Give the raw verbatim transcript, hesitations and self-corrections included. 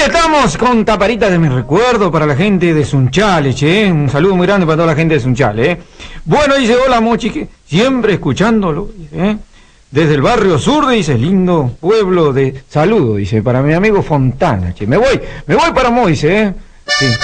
estamos con Taparitas de mi recuerdo para la gente de Sunchales, che. Un saludo muy grande para toda la gente de Sunchales, eh. Bueno, dice, hola Mochi, que siempre escuchándolo, eh. Desde el barrio sur, dice, lindo pueblo de... Saludo, dice, para mi amigo Fontana, che. Me voy, me voy para Mo, dice, eh.